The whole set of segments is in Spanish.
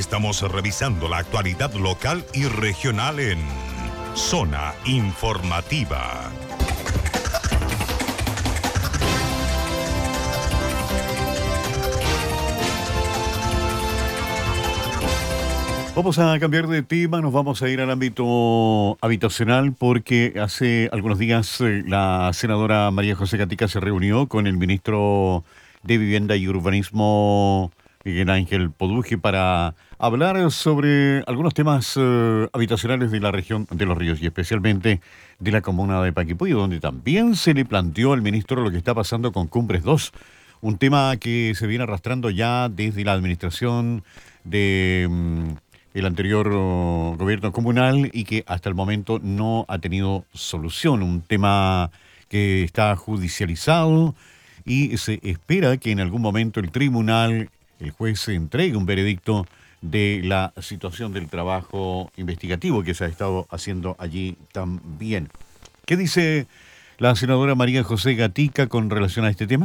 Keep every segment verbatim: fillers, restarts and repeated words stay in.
Estamos revisando la actualidad local y regional en Zona Informativa. Vamos a cambiar de tema, nos vamos a ir al ámbito habitacional porque hace algunos días eh, la senadora María José Gatica se reunió con el ministro de Vivienda y Urbanismo, Miguel Ángel Poduje, para hablar sobre algunos temas eh, habitacionales de la región de Los Ríos y especialmente de la comuna de Panguipulli, donde también se le planteó al ministro lo que está pasando con Cumbres dos, un tema que se viene arrastrando ya desde la administración de... Mm, el anterior uh, gobierno comunal y que hasta el momento no ha tenido solución. Un tema que está judicializado y se espera que en algún momento el tribunal, el juez, entregue un veredicto de la situación del trabajo investigativo que se ha estado haciendo allí también. ¿Qué dice la senadora María José Gatica con relación a este tema?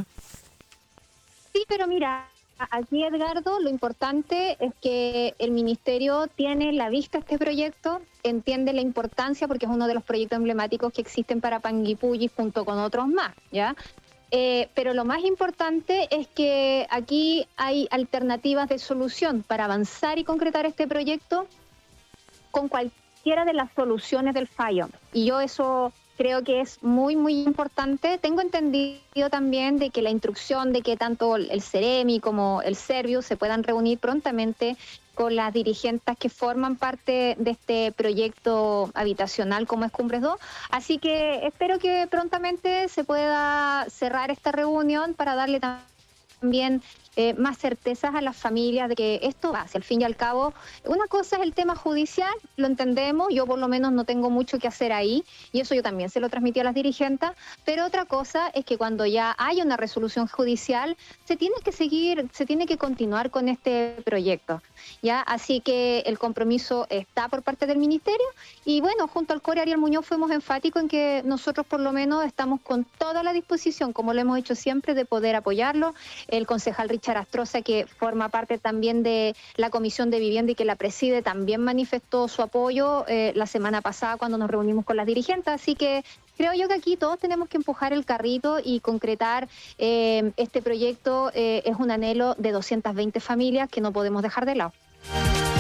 Sí, pero mira... Aquí, Edgardo, lo importante es que el Ministerio tiene la vista a este proyecto, entiende la importancia porque es uno de los proyectos emblemáticos que existen para Panguipulli junto con otros más, ¿ya? Eh, pero lo más importante es que aquí hay alternativas de solución para avanzar y concretar este proyecto con cualquiera de las soluciones del fallo. Y yo eso... creo que es muy, muy importante. Tengo entendido también de que la instrucción de que tanto el CEREMI como el Serviu se puedan reunir prontamente con las dirigentes que forman parte de este proyecto habitacional como es Cumbres dos. Así que espero que prontamente se pueda cerrar esta reunión para darle también eh, más certezas a las familias de que esto va, si al fin y al cabo, una cosa es el tema judicial, lo entendemos, yo por lo menos no tengo mucho que hacer ahí, y eso yo también se lo transmití a las dirigentes, pero otra cosa es que cuando ya hay una resolución judicial, se tiene que seguir, se tiene que continuar con este proyecto, ¿ya? Así que el compromiso está por parte del Ministerio, y bueno, junto al Core Ariel Muñoz fuimos enfáticos en que nosotros por lo menos estamos con toda la disposición, como lo hemos hecho siempre, de poder apoyarlo. El concejal Richard Astroza, que forma parte también de la Comisión de Vivienda y que la preside, también manifestó su apoyo eh, la semana pasada cuando nos reunimos con las dirigentes, así que creo yo que aquí todos tenemos que empujar el carrito y concretar eh, este proyecto. Eh, es un anhelo de doscientas veinte familias que no podemos dejar de lado.